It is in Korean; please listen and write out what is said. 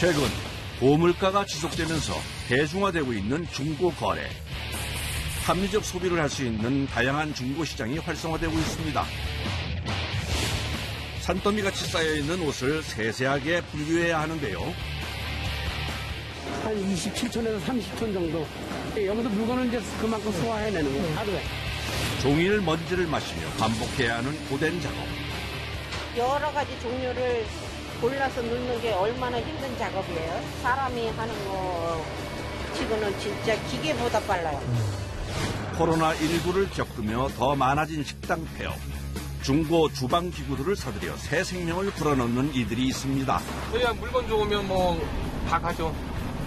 최근 고물가가 지속되면서 대중화되고 있는 중고 거래. 합리적 소비를 할 수 있는 다양한 중고 시장이 활성화되고 있습니다. 산더미같이 쌓여있는 옷을 세세하게 분류해야 하는데요. 한 27톤에서 30톤 정도. 여기서 물건을 이제 그만큼 소화해내는 거예요, 하루에. 종일 먼지를 마시며 반복해야 하는 고된 작업. 여러 가지 종류를 골라서 넣는 게 얼마나 힘든 작업이에요. 사람이 하는 거 치고는 진짜 기계보다 빨라요. 코로나19를 겪으며 더 많아진 식당 폐업. 중고 주방 기구들을 사들여 새 생명을 불어넣는 이들이 있습니다. 그냥 물건 좋으면 뭐 다 가죠.